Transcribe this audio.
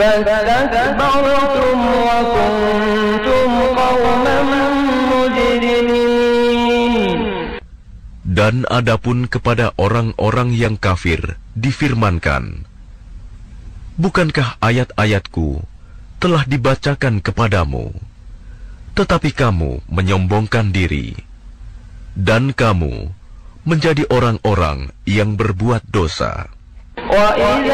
فاستكبرتم وكنتم قوما مجرمين. Dan adapun kepada orang-orang yang kafir difirmankan, bukankah ayat-ayatku telah dibacakan kepadamu, tetapi kamu menyombongkan diri, dan kamu menjadi orang-orang yang berbuat dosa.